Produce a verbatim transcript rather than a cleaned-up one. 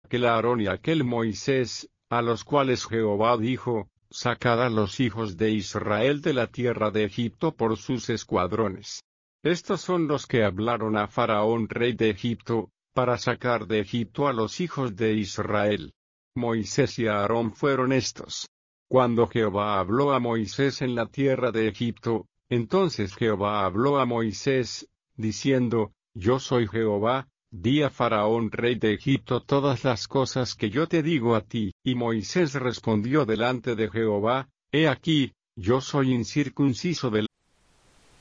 aquel Aarón y aquel Moisés, a los cuales Jehová dijo, sacad a los hijos de Israel de la tierra de Egipto por sus escuadrones. Estos son los que hablaron a Faraón rey de Egipto, para sacar de Egipto a los hijos de Israel. Moisés y Aarón fueron estos. Cuando Jehová habló a Moisés en la tierra de Egipto, entonces Jehová habló a Moisés, diciendo, Yo soy Jehová, di a Faraón rey de Egipto todas las cosas que yo te digo a ti. Y Moisés respondió delante de Jehová, He aquí, yo soy incircunciso del